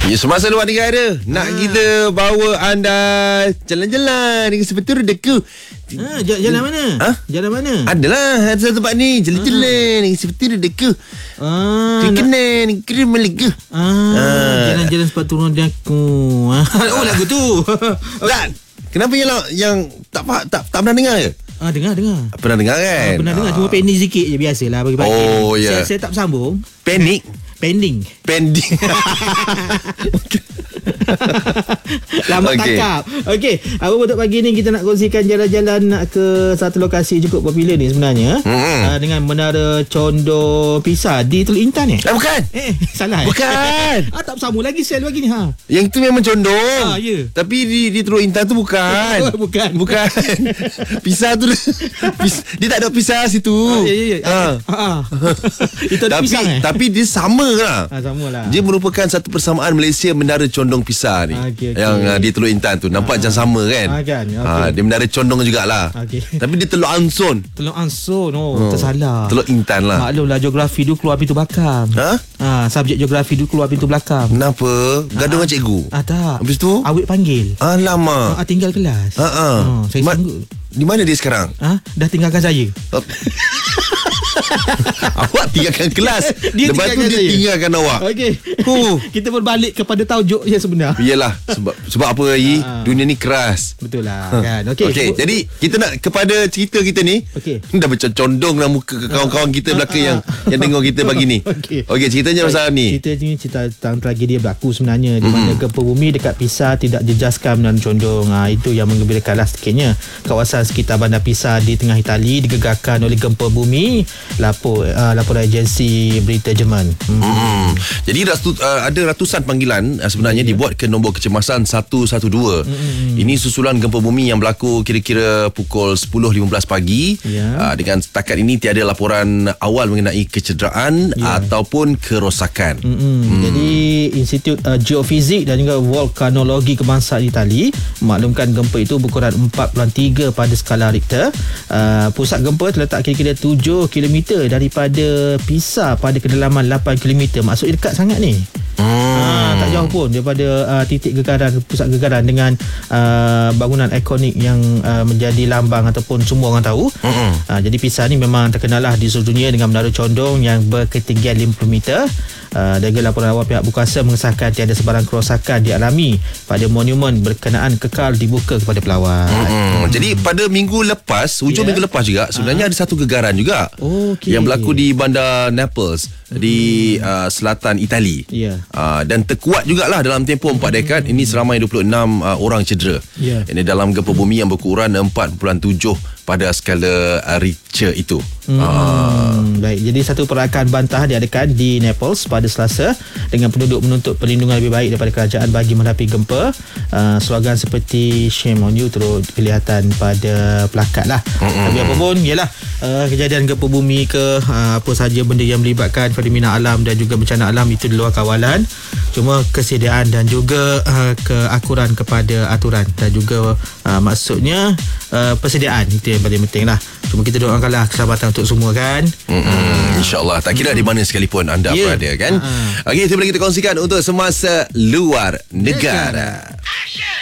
Ya, semasa luar negara nak kita bawa anda jalan-jalan dengan sepetul redaku. Jalan mana? Jalan mana? Adalah satu tempat ni jalan-jalan dengan sepetul redaku. Kekenan krim lega. Jalan-jalan sepatu rodaku. Oh, lagu tu. Dan kenapa yang tak pernah dengar ke? Dengar. Pernah dengar kan? Pernah dengar, cuma pending sikit je, biasalah bagi-bagi. Oh, ya. Saya tak bersambung. Pending. Lambat tangkap. Okey, apa untuk pagi ni kita nak kongsikan jalan-jalan nak ke satu lokasi cukup popular ni sebenarnya. Dengan Menara Condor Pisar di Teluk Intan ni. Bukan. Salah. Bukan. Tak bersambung lagi sel lagi ni Yang tu memang condong. Ya. Tapi di Teluk Intan tu bukan. Bukan. Pisar tu dia tak ada pisar situ. Ya. Itu ada pisang Tapi dia sama lah. Samalah. Dia merupakan satu persamaan Malaysia Menara Condong Pisar ni. Okay. Yang di Teluk Intan tu. Nampak macam sama kan? Kan. Okay. Dia Menara Condong jugalah. Tapi dia Teluk Anson. Tersalah. Teluk Intan lah. Maklumlah, geografi tu keluar pintu belakang. Subjek geografi tu keluar pintu belakang. Kenapa? Gaduh dengan cikgu? Tak. Habis tu? Awet panggil. Alamak. Tinggal kelas. Saya sanggup. Di mana dia sekarang? Dah tinggalkan saya. Awak tinggalkan kelas. Lepas tu dia saya. tinggalkan awak. Okey. Kita berbalik kepada tajuk yang sebenar. Iyalah. Sebab apa lagi? Dunia ni keras. Betul lah kan. Okey. Jadi kita nak kepada cerita kita ni. Dah macam condong dah muka ke kawan-kawan kita belakang yang dengar kita pagi ni. Okey, ceritanya pasal ni. Cerita tentang tragedi yang berlaku sebenarnya di mana gempa bumi dekat Pisar tidak jejaskan Menara Condong. Itu yang menggembirakanlah sedikitnya. Kawasan sekitar Bandar Pisar di tengah Itali digegarkan oleh gempa bumi. Laporan agensi berita Jerman. Jadi ada ratusan panggilan sebenarnya dibuat ke nombor kecemasan 112. Ini susulan gempa bumi yang berlaku kira-kira pukul 10.15 pagi. Dengan setakat ini tiada laporan awal mengenai kecederaan ataupun kerosakan. Jadi Institut Geofizik dan juga Vulkanologi Kebangsaan Itali maklumkan gempa itu berukuran 4.3 pada skala Richter. Pusat gempa terletak kira-kira 7 km daripada Pisar pada kedalaman 8 km. Maksudnya dekat sangat ni. Tak jauh pun daripada titik gegaran, pusat gegaran dengan bangunan ikonik yang menjadi lambang ataupun semua orang tahu. Jadi Pisar ni memang terkenal lah di seluruh dunia dengan Menara Condong yang berketinggian 50 meter. Dan laporan awal pihak berkuasa mengesahkan tiada sebarang kerosakan dialami pada monumen berkenaan kekal dibuka kepada pelawat. Jadi pada minggu lepas, hujung minggu lepas juga sebenarnya ada satu gegaran juga yang berlaku di bandar Naples di selatan Itali. Dan terkuat jugalah dalam tempoh 4 dekad. Ini seramai 26 orang cedera. Ini dalam gempa bumi yang berukuran 4.7 pada skala Richter itu. Baik, jadi satu perakan bantah diadakan di Naples pada Selasa dengan penduduk menuntut perlindungan lebih baik daripada kerajaan bagi menghadapi gempa. Slogan seperti Shame on you turut kelihatan pada plakat lah. Tapi apa pun, yalah, kejadian gempa bumi ke apa sahaja benda yang melibatkan fenomena alam dan juga bencana alam itu di luar kawalan. Cuma kesediaan dan juga keakuran kepada aturan dan juga maksudnya persediaan itu yang paling penting lah. Cuma kita doakanlah keselamatan untuk semua kan. InsyaAllah. Tak kira di mana sekalipun anda berada kan. Okey, itu boleh kita kongsikan untuk semasa luar negara.